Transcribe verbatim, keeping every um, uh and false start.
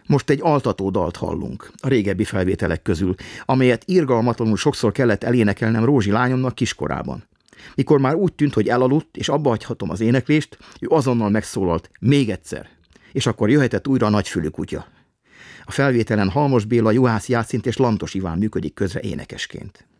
Most egy altató dalt hallunk a régebbi felvételek közül, amelyet irgalmatlanul sokszor kellett elénekelnem Rózsi lányomnak kiskorában. Mikor már úgy tűnt, hogy elaludt, és abba hagyhatom az éneklést, ő azonnal megszólalt, még egyszer, és akkor jöhetett újra a nagyfülű kutya. A felvételen Halmos Béla, Juhász Jászint és Lantos Iván működik közre énekesként.